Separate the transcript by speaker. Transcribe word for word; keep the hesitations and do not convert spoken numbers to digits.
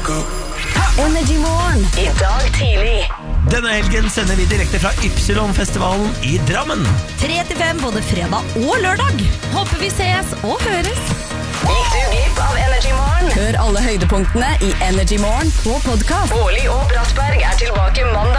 Speaker 1: Energy Morgen i dag tidlig.
Speaker 2: Denne helgen sender vi direkte fra Ypsilon-festivalen i Drammen.
Speaker 1: tre til fem både fredag og lørdag. Håper vi ses og høres.
Speaker 3: Gikk du glipp av Energy Morgen?
Speaker 1: Hør alle høydepunktene i Energy Morgen på podcast.
Speaker 3: Bårli og Brattberg er tilbake mandag